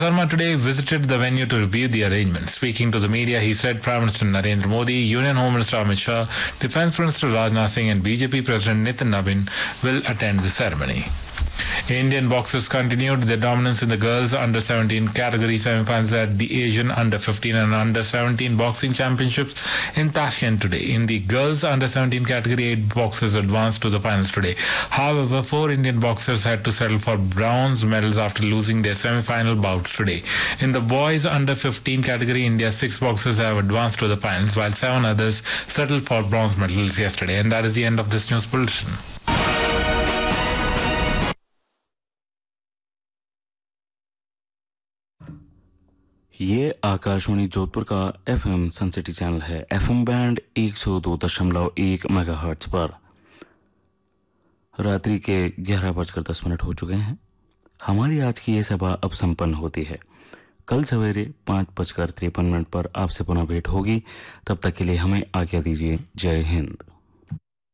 Sharma today visited the venue to review the arrangements. Speaking to the media, he said Prime Minister Narendra Modi, Union Home Minister Amit Shah, Defence Minister Rajnath Singh and BJP President Nitin Nabin will attend the ceremony. Indian boxers continued their dominance in the girls under-17 category semi-finals at the Asian under-15 and under-17 boxing championships in Tashkent today. In the girls under-17 category, 8 boxers advanced to the finals today. However, 4 Indian boxers had to settle for bronze medals after losing their semi-final bouts today. In the boys under-15 category, India's 6 boxers have advanced to the finals, while 7 others settled for bronze medals yesterday. And that is the end of this news bulletin. ये आकाशवाणी जोधपुर का FM Sun City channel है। FM band 102.1 megahertz पर रात्रि के 11:10 हो चुके हैं। हमारी आज की ये सभा अब संपन्न होती है। कल सवेरे 5:53 पर आपसे पुनः भेंट होगी। तब तक के लिए हमें आज्ञा दीजिए। जय हिंद।